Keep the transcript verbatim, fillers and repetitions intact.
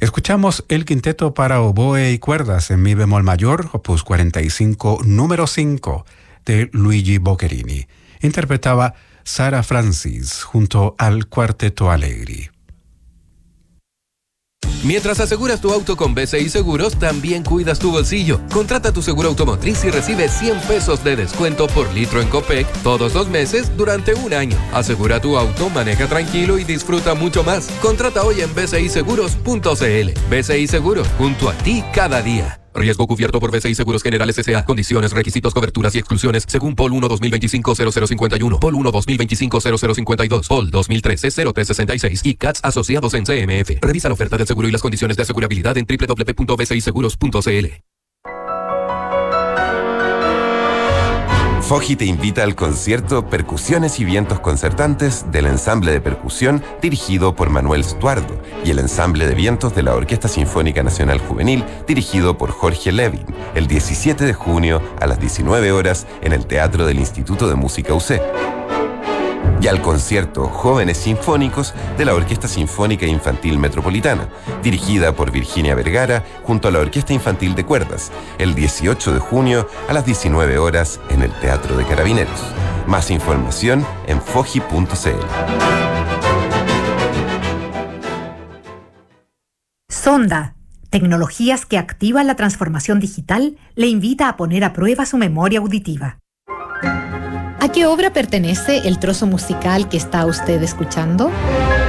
Escuchamos el quinteto para oboe y cuerdas en mi bemol mayor, opus cuarenta y cinco, número cinco, de Luigi Boccherini. Interpretaba Sara Francis junto al Cuarteto Allegri. Mientras aseguras tu auto con B C I Seguros, también cuidas tu bolsillo. Contrata tu seguro automotriz y recibe cien pesos de descuento por litro en Copec todos los meses durante un año. Asegura tu auto, maneja tranquilo y disfruta mucho más. Contrata hoy en b c i seguros punto c l. B C I Seguros, junto a ti cada día. Riesgo cubierto por B C I Seguros Generales S A. Condiciones, requisitos, coberturas y exclusiones según P O L uno dos mil veinticinco cero cero cincuenta y uno, P O L uno dos mil veinticinco cero cero cincuenta y dos, P O L dos mil trece cero tres sesenta y seis y C A T S asociados en C M F. Revisa la oferta del seguro y las condiciones de asegurabilidad en doble u doble u doble u punto b c i seguros punto c l. Foji te invita al concierto Percusiones y Vientos Concertantes del ensamble de percusión dirigido por Manuel Stuardo y el ensamble de vientos de la Orquesta Sinfónica Nacional Juvenil dirigido por Jorge Levin el diecisiete de junio a las diecinueve horas en el Teatro del Instituto de Música U C. Y al concierto Jóvenes Sinfónicos de la Orquesta Sinfónica Infantil Metropolitana, dirigida por Virginia Vergara junto a la Orquesta Infantil de Cuerdas, el dieciocho de junio a las diecinueve horas en el Teatro de Carabineros. Más información en foji punto c l. Sonda, tecnologías que activan la transformación digital, le invita a poner a prueba su memoria auditiva. ¿A qué obra pertenece el trozo musical que está usted escuchando?